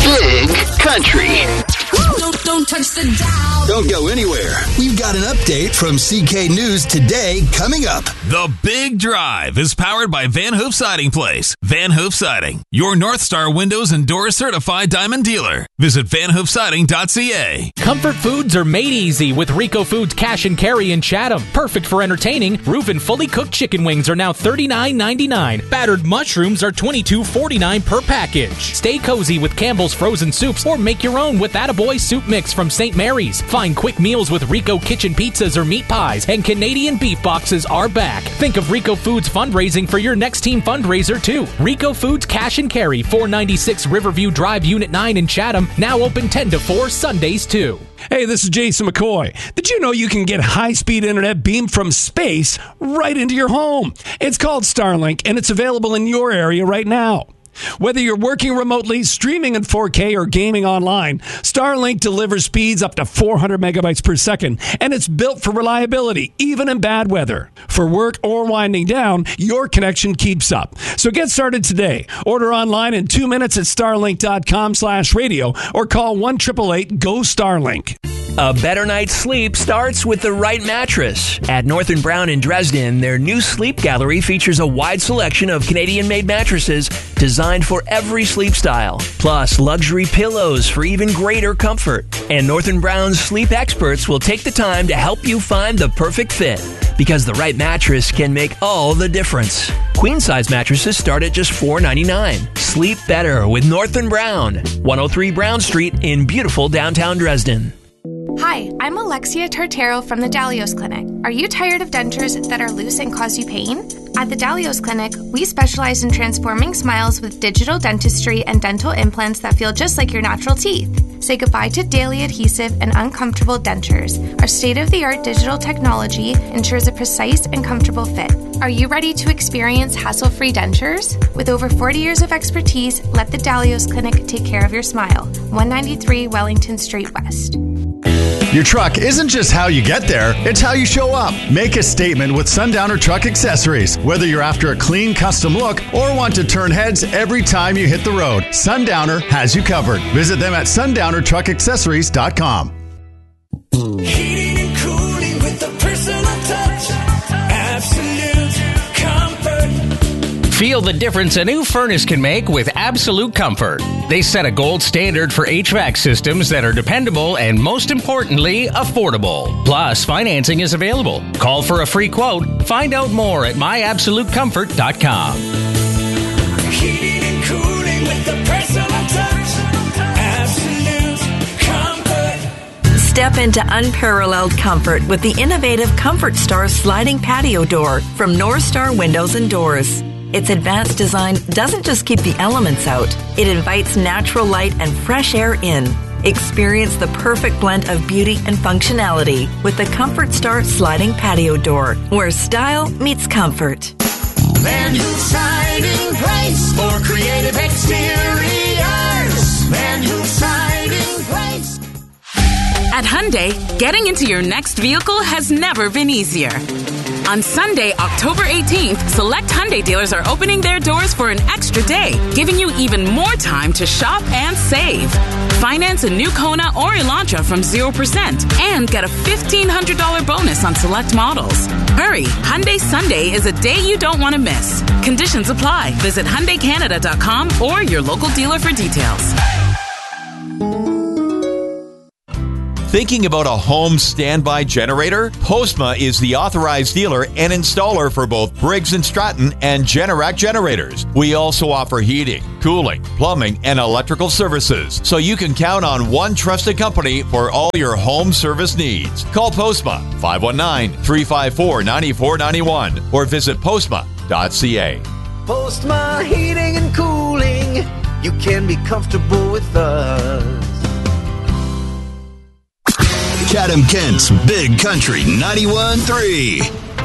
Big Country. Don't touch the dial. Don't go anywhere. We've got an update from CK News today coming up. The Big Drive is powered by Van Hoof Siding Place. Van Hoof Siding, your North Star Windows and Doors certified diamond dealer. Visit vanhoofsiding.ca. Comfort foods are made easy with Rico Foods Cash and Carry in Chatham. Perfect for entertaining. Reuven fully cooked chicken wings are now $39.99. Battered mushrooms are $22.49 per package. Stay cozy with Campbell's frozen soups or make your own with Attaboy soup mix from St. Mary's. Find quick meals with Rico Kitchen pizzas or meat pies, and Canadian beef boxes are back. Think of Rico Foods fundraising for your next team fundraiser too. Rico Foods Cash and Carry, 496 Riverview Drive, Unit 9 in Chatham. Now open 10 to 4 Sundays too. Hey, this is Jason McCoy. Did you know you can get high-speed internet beamed from space right into your home? It's called Starlink, and it's available in your area right now. Whether you're working remotely, streaming in 4K, or gaming online, Starlink delivers speeds up to 400 megabytes per second, and it's built for reliability, even in bad weather. For work or winding down, your connection keeps up. So get started today. Order online in 2 minutes at starlink.com/radio or call 1-888-GO-STARLINK. A better night's sleep starts with the right mattress. At North & Brown in Dresden, their new sleep gallery features a wide selection of Canadian-made mattresses designed for every sleep style, plus luxury pillows for even greater comfort. And North & Brown's sleep experts will take the time to help you find the perfect fit, because the right mattress can make all the difference. Queen-size mattresses start at just $4.99. Sleep better with North & Brown, 103 Brown Street in beautiful downtown Dresden. Hi, I'm Alexia Tartero from the Dalios Clinic. Are you tired of dentures that are loose and cause you pain? At the Dalios Clinic, we specialize in transforming smiles with digital dentistry and dental implants that feel just like your natural teeth. Say goodbye to daily adhesive and uncomfortable dentures. Our state-of-the-art digital technology ensures a precise and comfortable fit. Are you ready to experience hassle-free dentures? With over 40 years of expertise, let the Dalios Clinic take care of your smile. 193 Wellington Street West. Your truck isn't just how you get there, it's how you show up. Make a statement with Sundowner Truck Accessories. Whether you're after a clean custom look or want to turn heads every time you hit the road, Sundowner has you covered. Visit them at sundownertruckaccessories.com. Heating and cooling with a personal touch. Absolute comfort. Feel the difference a new furnace can make with Absolute Comfort. They set a gold standard for HVAC systems that are dependable and, most importantly, affordable. Plus, financing is available. Call for a free quote. Find out more at myabsolutecomfort.com. Heating and cooling with a personal touch. Absolute comfort. Step into unparalleled comfort with the innovative Comfort Star sliding patio door from North Star Windows and Doors. Its advanced design doesn't just keep the elements out, it invites natural light and fresh air in. Experience the perfect blend of beauty and functionality with the Comfort Star sliding patio door, where style meets comfort. Van Hoof Siding Place for creative exteriors. Van Hoof Siding Place. At Hyundai, getting into your next vehicle has never been easier. On Sunday, October 18th, select Hyundai dealers are opening their doors for an extra day, giving you even more time to shop and save. Finance a new Kona or Elantra from 0% and get a $1,500 bonus on select models. Hurry, Hyundai Sunday is a day you don't want to miss. Conditions apply. Visit HyundaiCanada.com or your local dealer for details. Thinking about a home standby generator? Postma is the authorized dealer and installer for both Briggs & Stratton and Generac generators. We also offer heating, cooling, plumbing, and electrical services, so you can count on one trusted company for all your home service needs. Call Postma 519-354-9491 or visit postma.ca. Postma Heating and Cooling. You can be comfortable with us. Chatham-Kent's Big Country 91.3.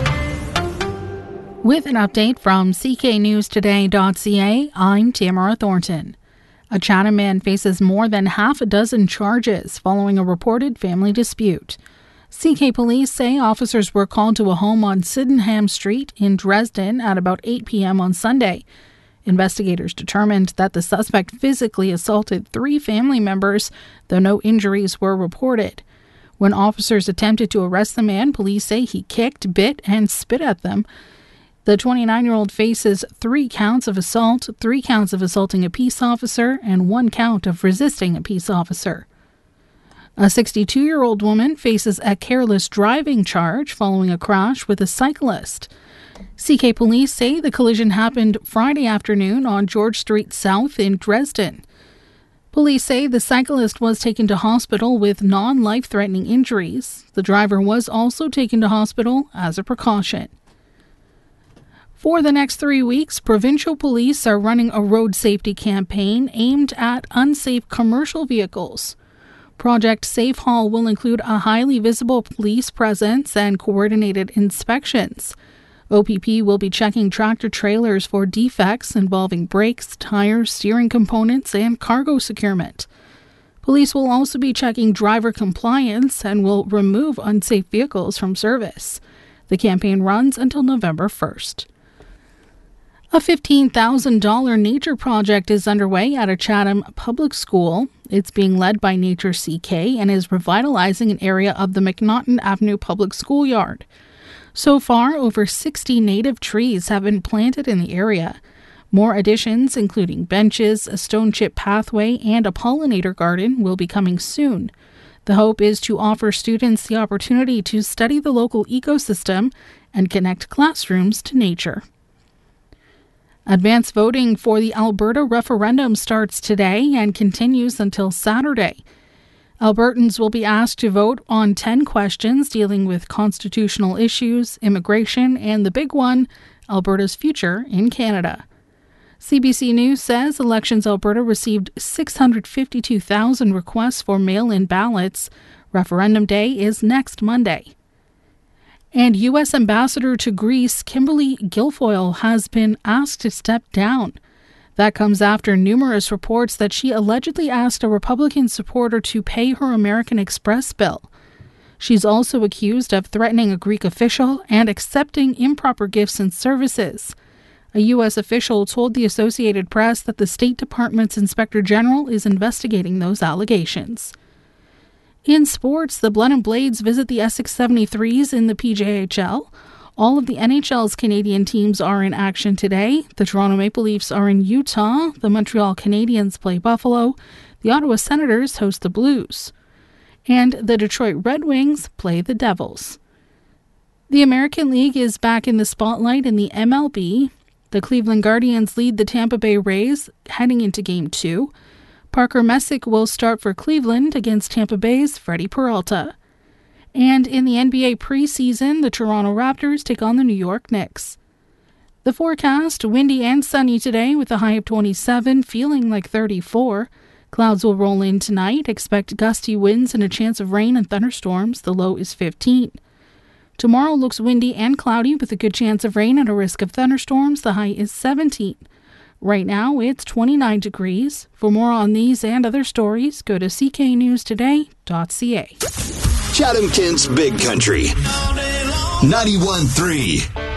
With an update from cknewstoday.ca, I'm Tamara Thornton. A Chatham man faces more than half a dozen charges following a reported family dispute. CK police say officers were called to a home on Sydenham Street in Dresden at about 8 p.m. on Sunday. Investigators determined that the suspect physically assaulted 3 family members, though no injuries were reported. When officers attempted to arrest the man, police say he kicked, bit, and spit at them. The 29-year-old faces 3 counts of assault, 3 counts of assaulting a peace officer, and 1 count of resisting a peace officer. A 62-year-old woman faces a careless driving charge following a crash with a cyclist. CK police say the collision happened Friday afternoon on George Street South in Dresden. Police say the cyclist was taken to hospital with non-life-threatening injuries. The driver was also taken to hospital as a precaution. For the next 3 weeks, provincial police are running a road safety campaign aimed at unsafe commercial vehicles. Project Safe Haul will include a highly visible police presence and coordinated inspections. OPP will be checking tractor-trailers for defects involving brakes, tires, steering components, and cargo securement. Police will also be checking driver compliance and will remove unsafe vehicles from service. The campaign runs until November 1st. A $15,000 nature project is underway at a Chatham public school. It's being led by Nature CK and is revitalizing an area of the McNaughton Avenue Public Schoolyard. So far, over 60 native trees have been planted in the area. More additions, including benches, a stone chip pathway, and a pollinator garden, will be coming soon. The hope is to offer students the opportunity to study the local ecosystem and connect classrooms to nature. Advance voting for the Alberta referendum starts today and continues until Saturday. Albertans will be asked to vote on 10 questions dealing with constitutional issues, immigration, and the big one, Alberta's future in Canada. CBC News says Elections Alberta received 652,000 requests for mail-in ballots. Referendum day is next Monday. And U.S. Ambassador to Greece, Kimberly Guilfoyle, has been asked to step down. That comes after numerous reports that she allegedly asked a Republican supporter to pay her American Express bill. She's also accused of threatening a Greek official and accepting improper gifts and services. A U.S. official told the Associated Press that the State Department's Inspector General is investigating those allegations. In sports, the Blenheim Blades visit the Essex 73s in the PJHL. All of the NHL's Canadian teams are in action today. The Toronto Maple Leafs are in Utah. The Montreal Canadiens play Buffalo. The Ottawa Senators host the Blues. And the Detroit Red Wings play the Devils. The American League is back in the spotlight in the MLB. The Cleveland Guardians lead the Tampa Bay Rays heading into Game 2. Parker Messick will start for Cleveland against Tampa Bay's Freddie Peralta. And in the NBA preseason, the Toronto Raptors take on the New York Knicks. The forecast, windy and sunny today with a high of 27, feeling like 34. Clouds will roll in tonight. Expect gusty winds and a chance of rain and thunderstorms. The low is 15. Tomorrow looks windy and cloudy with a good chance of rain and a risk of thunderstorms. The high is 17. Right now, it's 29 degrees. For more on these and other stories, go to cknewstoday.ca. Chatham-Kent's Big Country. 91.3.